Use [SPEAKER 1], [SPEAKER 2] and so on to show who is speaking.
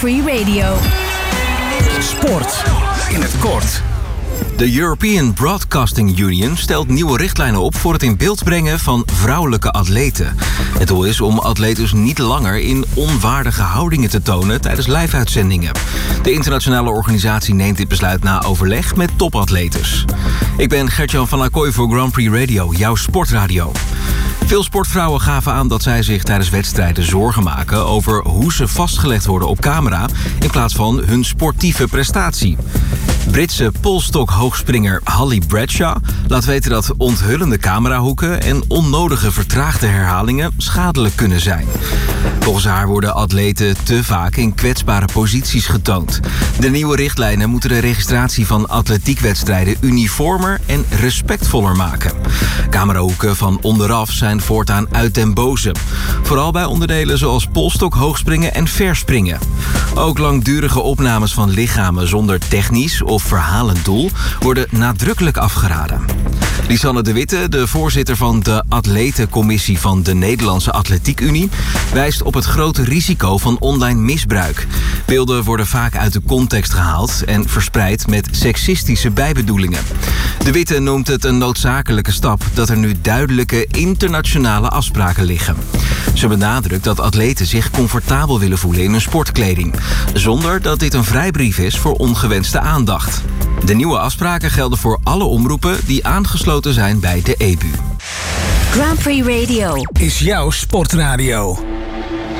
[SPEAKER 1] Prix Radio.
[SPEAKER 2] Sport in het kort.
[SPEAKER 3] De European Broadcasting Union stelt nieuwe richtlijnen op voor het in beeld brengen van vrouwelijke atleten. Het doel is om atletes niet langer in onwaardige houdingen te tonen tijdens live-uitzendingen. De internationale organisatie neemt dit besluit na overleg met topatletes. Ik ben Gert-Jan van Acquoy voor Grand Prix Radio, jouw sportradio. Veel sportvrouwen gaven aan dat zij zich tijdens wedstrijden zorgen maken over hoe ze vastgelegd worden op camera in plaats van hun sportieve prestatie. Britse polstok-hoogspringer Holly Bradshaw laat weten dat onthullende camerahoeken en onnodige vertraagde herhalingen schadelijk kunnen zijn. Volgens haar worden atleten te vaak in kwetsbare posities getoond. De nieuwe richtlijnen moeten de registratie van atletiekwedstrijden uniformer en respectvoller maken. Camerahoeken van onderaf zijn voortaan uit den boze. Vooral bij onderdelen zoals polstok, hoogspringen en verspringen. Ook langdurige opnames van lichamen zonder technisch of verhalend doel worden nadrukkelijk afgeraden. Lisanne de Witte, de voorzitter van de atletencommissie van de Nederlandse Atletiek Unie, wijst op het grote risico van online misbruik. Beelden worden vaak uit de context gehaald en verspreid met seksistische bijbedoelingen. De Witte noemt het een noodzakelijke stap dat er nu duidelijke internationale afspraken liggen. Ze benadrukt dat atleten zich comfortabel willen voelen in hun sportkleding, zonder dat dit een vrijbrief is voor ongewenste aandacht. De nieuwe afspraken gelden voor alle omroepen die aangesloten zijn bij de EBU.
[SPEAKER 1] Grand Prix Radio
[SPEAKER 2] Is jouw sportradio.